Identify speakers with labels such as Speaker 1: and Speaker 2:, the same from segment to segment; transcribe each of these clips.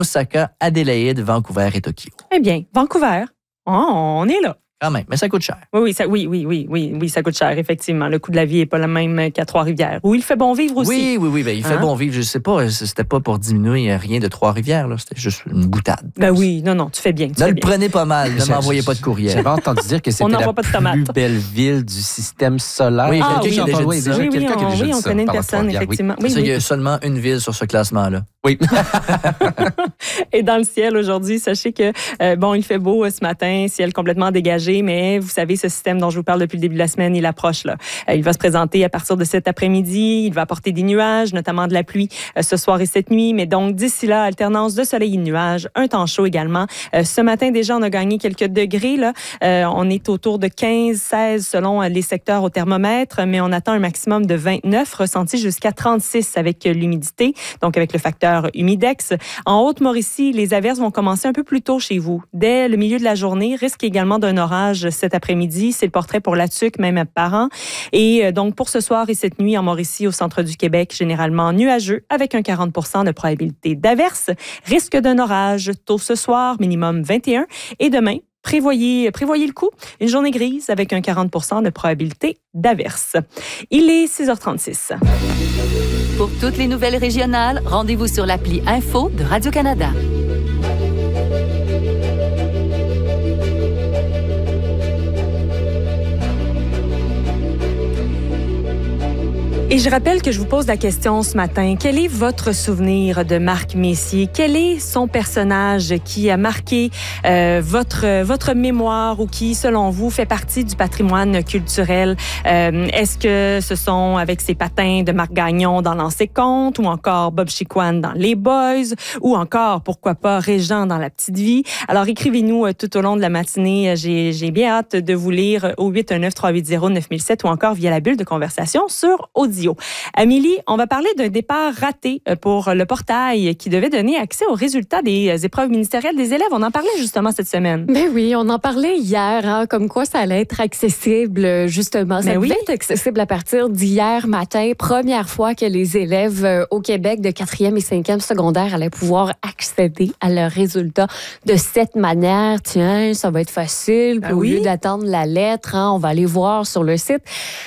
Speaker 1: Osaka, Adélaïde, Vancouver et Tokyo.
Speaker 2: Eh bien, Vancouver, on est là.
Speaker 1: Quand même, mais ça coûte cher.
Speaker 2: Oui, ça coûte cher, effectivement. Le coût de la vie n'est pas le même qu'à Trois-Rivières. Où il fait bon vivre aussi.
Speaker 1: Oui, ben, il fait bon vivre. Je sais pas, c'était pas pour diminuer rien de Trois-Rivières, là. C'était juste une boutade.
Speaker 2: Ben oui, non, tu fais bien.
Speaker 1: Ne le prenez pas mal, ne m'envoyez pas de courriel.
Speaker 3: J'avais entendu dire que c'était la plus belle ville du système solaire.
Speaker 1: Oui, quelqu'un qui a déjà dit ça.
Speaker 2: Oui, on connaît une personne, effectivement.
Speaker 1: Oui. Il y a seulement une ville sur ce classement-là.
Speaker 3: Oui.
Speaker 2: Et dans le ciel aujourd'hui, sachez que, il fait beau ce matin, ciel complètement dégagé, mais vous savez, ce système dont je vous parle depuis le début de la semaine, il approche là. Il va se présenter à partir de cet après-midi. Il va apporter des nuages, notamment de la pluie ce soir et cette nuit. Mais donc, d'ici là, alternance de soleil et de nuages, un temps chaud également. Ce matin, déjà, on a gagné quelques degrés. Là. On est autour de 15, 16 selon les secteurs au thermomètre, mais on attend un maximum de 29, ressenti jusqu'à 36 avec l'humidité, donc avec le facteur humidex. En Haute-Mauricie, les averses vont commencer un peu plus tôt chez vous. Dès le milieu de la journée, risque également d'un orage cet après-midi. C'est le portrait pour la TUC, même apparent. Et donc, pour ce soir et cette nuit en Mauricie, au centre du Québec, généralement nuageux, avec un 40 % de probabilité d'averse. Risque d'un orage tôt ce soir, minimum 21. Et demain, prévoyez le coup. Une journée grise avec un 40 % de probabilité d'averse. Il est 6h36.
Speaker 4: Pour toutes les nouvelles régionales, rendez-vous sur l'appli Info de Radio-Canada.
Speaker 2: Et je rappelle que je vous pose la question ce matin. Quel est votre souvenir de Marc Messier? Quel est son personnage qui a marqué votre mémoire ou qui, selon vous, fait partie du patrimoine culturel? Est-ce que ce sont avec ses patins de Marc Gagnon dans Lancer Compte ou encore Bob Chiquan dans Les Boys ou encore, pourquoi pas, Régent dans La Petite Vie? Alors, écrivez-nous tout au long de la matinée. J'ai bien hâte de vous lire au 819-380-9007 ou encore via la bulle de conversation sur Audio. Amélie, on va parler d'un départ raté pour le portail qui devait donner accès aux résultats des épreuves ministérielles des élèves. On en parlait justement cette semaine.
Speaker 5: Ben oui, on en parlait hier, comme quoi ça allait être accessible justement. Ça devait être accessible à partir d'hier matin. Première fois que les élèves au Québec de 4e et 5e secondaire allaient pouvoir accéder à leurs résultats de cette manière. Tiens, ça va être facile. Au lieu d'attendre la lettre, on va aller voir sur le site.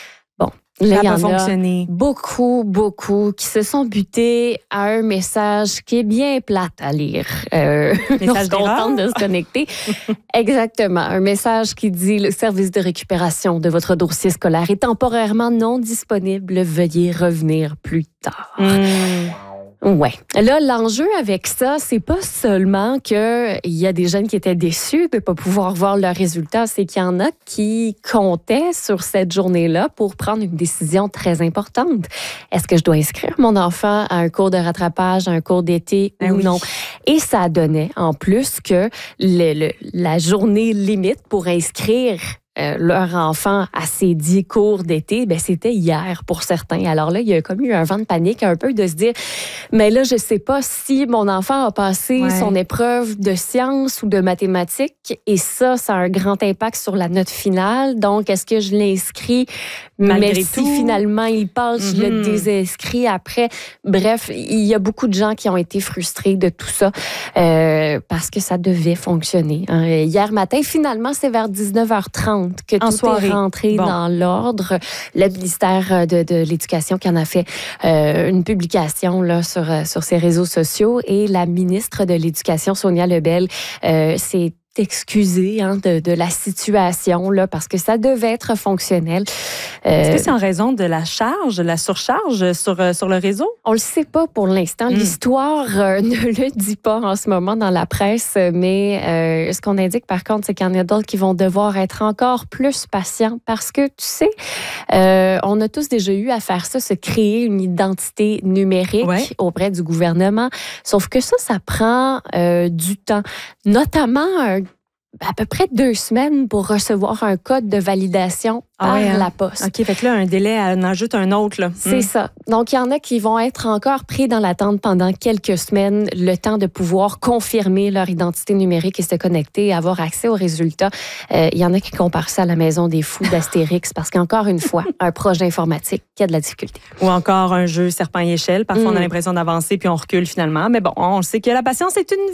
Speaker 5: Là, il y en a beaucoup qui se sont butés à un message qui est bien plate à lire. Lorsqu'on tente de se connecter. Exactement. Un message qui dit « Le service de récupération de votre dossier scolaire est temporairement non disponible. Veuillez revenir plus tard. Ouais. Là, l'enjeu avec ça, c'est pas seulement qu'il y a des jeunes qui étaient déçus de ne pas pouvoir voir leurs résultats, c'est qu'il y en a qui comptaient sur cette journée-là pour prendre une décision très importante. Est-ce que je dois inscrire mon enfant à un cours de rattrapage, à un cours d'été ou non? Et ça donnait en plus que la journée limite pour inscrire leur enfant à ces 10 cours d'été, c'était hier pour certains. Alors là, il y a comme eu un vent de panique un peu de se dire, mais là, je sais pas si mon enfant a passé son épreuve de sciences ou de mathématiques et ça a un grand impact sur la note finale. Donc, est-ce que je l'inscris? Mais si finalement il passe, je le désinscris après. Bref, il y a beaucoup de gens qui ont été frustrés de tout ça parce que ça devait fonctionner. Hier matin, finalement, c'est vers 19h30 que tout est rentré dans l'ordre. Le ministère de l'Éducation qui en a fait une publication là, sur ses réseaux sociaux et la ministre de l'Éducation, Sonia Lebel, s'est excusée de la situation là, parce que ça devait être fonctionnel.
Speaker 2: Est-ce que c'est en raison de la surcharge sur le réseau?
Speaker 5: On le sait pas pour l'instant. L'histoire ne le dit pas en ce moment dans la presse, mais ce qu'on indique par contre, c'est qu'il y en a d'autres qui vont devoir être encore plus patients parce que, tu sais, on a tous déjà eu à faire ça, se créer une identité numérique auprès du gouvernement. Sauf que ça prend du temps. Notamment à peu près 2 semaines pour recevoir un code de validation par la poste.
Speaker 2: OK, fait que là, un délai, on ajoute un autre. Là.
Speaker 5: C'est ça. Donc, il y en a qui vont être encore pris dans l'attente pendant quelques semaines, le temps de pouvoir confirmer leur identité numérique et se connecter, avoir accès aux résultats. Il y en a qui comparent ça à la maison des fous d'Astérix parce qu'encore une fois, un projet informatique qui a de la difficulté.
Speaker 2: Ou encore un jeu serpent et échelle. Parfois, on a l'impression d'avancer puis on recule finalement. Mais bon, on sait que la patience est une